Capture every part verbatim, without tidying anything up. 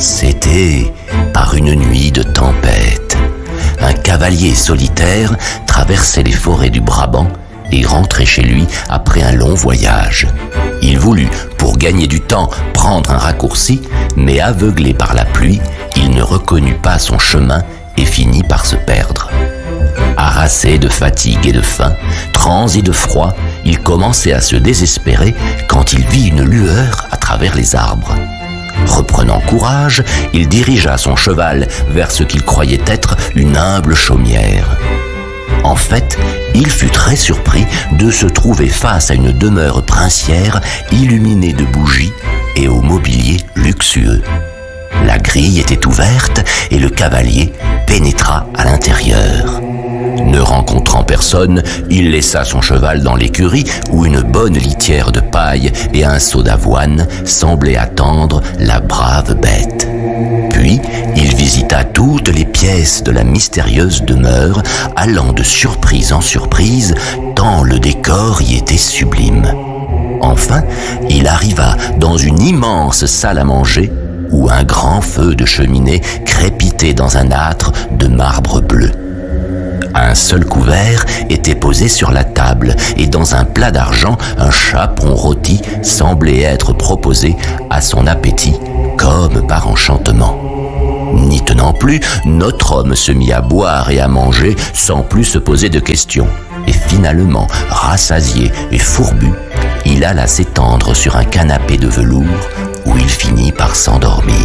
C'était par une nuit de tempête. Un cavalier solitaire traversait les forêts du Brabant et rentrait chez lui après un long voyage. Il voulut, pour gagner du temps, prendre un raccourci, mais aveuglé par la pluie, il ne reconnut pas son chemin et finit par se perdre. Harassé de fatigue et de faim, transi de froid, il commençait à se désespérer quand il vit une lueur à travers les arbres. Reprenant courage, il dirigea son cheval vers ce qu'il croyait être une humble chaumière. En fait, il fut très surpris de se trouver face à une demeure princière illuminée de bougies et au mobilier luxueux. La grille était ouverte et le cavalier pénétra à l'intérieur. Ne rencontrant personne, il laissa son cheval dans l'écurie où une bonne litière de paille et un seau d'avoine semblaient attendre la brave bête. Puis, il visita toutes les pièces de la mystérieuse demeure, allant de surprise en surprise, tant le décor y était sublime. Enfin, il arriva dans une immense salle à manger, où un grand feu de cheminée crépitait dans un âtre de marbre bleu. Un seul couvert était posé sur la table et dans un plat d'argent, un chapon rôti semblait être proposé à son appétit comme par enchantement. N'y tenant plus, notre homme se mit à boire et à manger sans plus se poser de questions. Et finalement, rassasié et fourbu, il alla s'étendre sur un canapé de velours où il finit par s'endormir.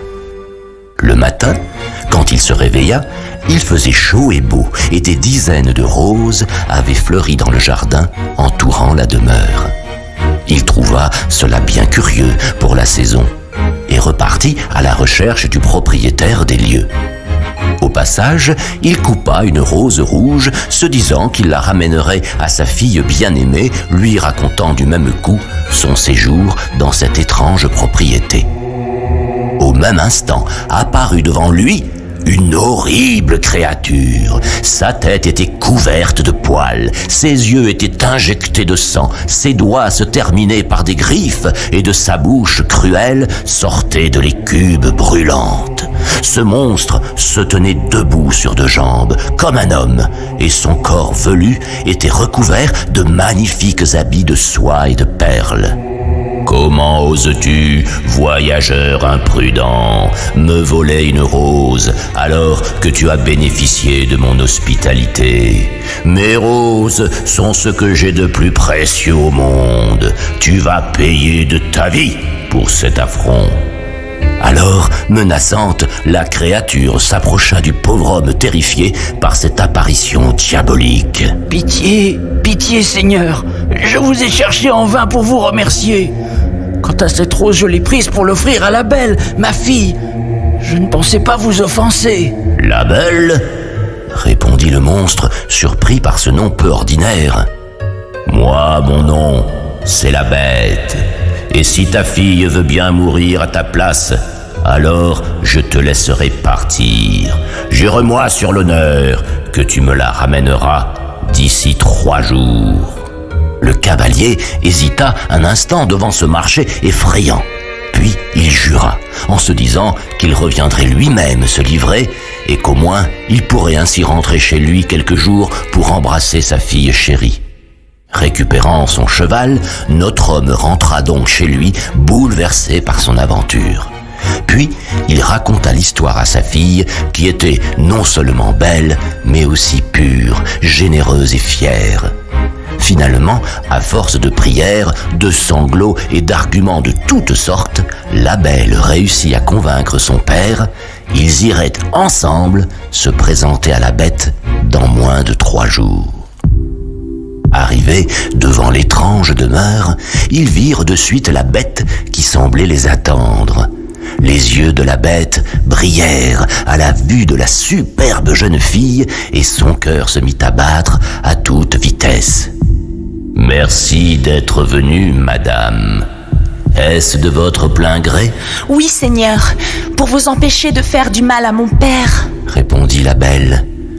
Le matin, quand il se réveilla, il faisait chaud et beau et des dizaines de roses avaient fleuri dans le jardin entourant la demeure. Il trouva cela bien curieux pour la saison et repartit à la recherche du propriétaire des lieux. Au passage, il coupa une rose rouge, se disant qu'il la ramènerait à sa fille bien-aimée, lui racontant du même coup son séjour dans cette étrange propriété. Au même instant, apparut devant lui une horrible créature. Sa tête était couverte de poils, ses yeux étaient injectés de sang, ses doigts se terminaient par des griffes et de sa bouche cruelle sortaient de l'écube brûlante. Ce monstre se tenait debout sur deux jambes, comme un homme, et son corps velu était recouvert de magnifiques habits de soie et de perles. Comment oses-tu, voyageur imprudent, me voler une rose alors que tu as bénéficié de mon hospitalité? Mes roses sont ce que j'ai de plus précieux au monde. Tu vas payer de ta vie pour cet affront. Alors, menaçante, la créature s'approcha du pauvre homme terrifié par cette apparition diabolique. « Pitié, pitié, Seigneur, je vous ai cherché en vain pour vous remercier. Quant à cette rose, je l'ai prise pour l'offrir à la belle, ma fille. Je ne pensais pas vous offenser. »« La belle ?» répondit le monstre, surpris par ce nom peu ordinaire. « Moi, mon nom, c'est la bête. Et si ta fille veut bien mourir à ta place, alors je te laisserai partir. Jure-moi sur l'honneur que tu me la ramèneras d'ici trois jours. » Le cavalier hésita un instant devant ce marché effrayant. Puis il jura, en se disant qu'il reviendrait lui-même se livrer et qu'au moins il pourrait ainsi rentrer chez lui quelques jours pour embrasser sa fille chérie. Récupérant son cheval, notre homme rentra donc chez lui, bouleversé par son aventure. Puis, il raconta l'histoire à sa fille, qui était non seulement belle, mais aussi pure, généreuse et fière. Finalement, à force de prières, de sanglots et d'arguments de toutes sortes, la belle réussit à convaincre son père. Ils iraient ensemble se présenter à la bête dans moins de trois jours. Arrivés devant l'étrange demeure, ils virent de suite la bête qui semblait les attendre. Les yeux de la bête brillèrent à la vue de la superbe jeune fille et son cœur se mit à battre à toute vitesse. « Merci d'être venue, madame. Est-ce de votre plein gré ?»« Oui, Seigneur, pour vous empêcher de faire du mal à mon père. » répondit la belle. « Très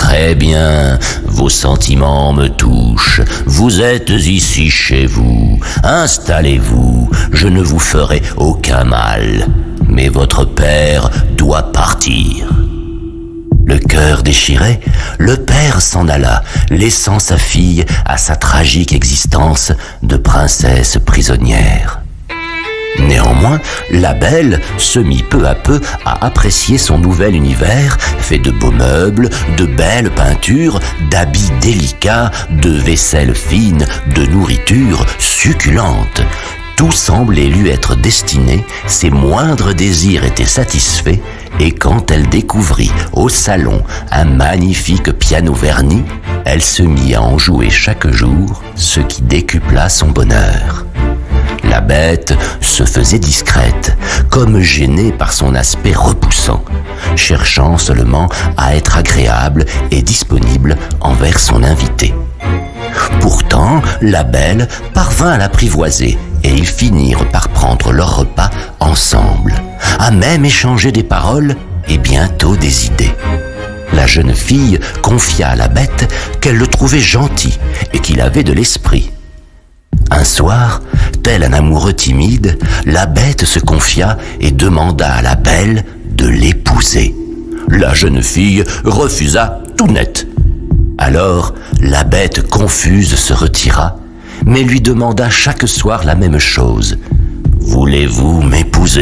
Très bien, vos sentiments me touchent. Vous êtes ici chez vous. Installez-vous, je ne vous ferai aucun mal. Mais votre père doit partir. » Le cœur déchiré, le père s'en alla, laissant sa fille à sa tragique existence de princesse prisonnière. Néanmoins, la belle se mit peu à peu à apprécier son nouvel univers, fait de beaux meubles, de belles peintures, d'habits délicats, de vaisselle fine, de nourriture succulente. Tout semblait lui être destiné, ses moindres désirs étaient satisfaits, et quand elle découvrit au salon un magnifique piano verni, elle se mit à en jouer chaque jour, ce qui décupla son bonheur. La bête se faisait discrète, comme gênée par son aspect repoussant, cherchant seulement à être agréable et disponible envers son invité. Pourtant, la belle parvint à l'apprivoiser et ils finirent par prendre leur repas ensemble, à même échanger des paroles et bientôt des idées. La jeune fille confia à la bête qu'elle le trouvait gentil et qu'il avait de l'esprit. Un soir, tel un amoureux timide, la bête se confia et demanda à la belle de l'épouser. La jeune fille refusa tout net. Alors, la bête confuse se retira, mais lui demanda chaque soir la même chose. « Voulez-vous m'épouser ?»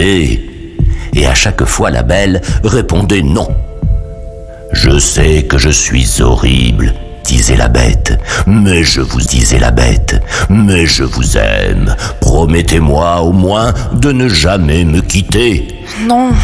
Et à chaque fois, la belle répondait non. « Je sais que je suis horrible, » disait la bête, « mais je vous disais la bête, mais je vous aime. Promettez-moi au moins de ne jamais me quitter. » Non,